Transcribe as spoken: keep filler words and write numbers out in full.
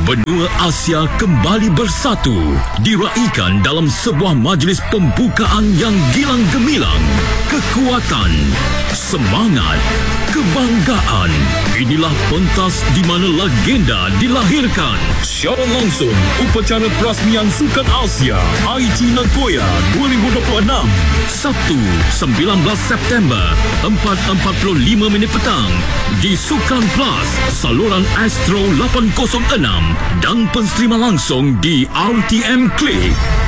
Benua Asia kembali bersatu, diraikan dalam sebuah majlis pembukaan yang gilang gemilang. Kekuatan, semangat, kebanggaan. Inilah pentas di mana legenda dilahirkan. Secara langsung, upacara perasmian Sukan Asia Aichi Nagoya dua ribu dua puluh enam, Sabtu sembilan belas September, empat empat puluh lima minit petang di Sukan Plus, saluran Astro lapan kosong enam dan penserima langsung di R T M Click.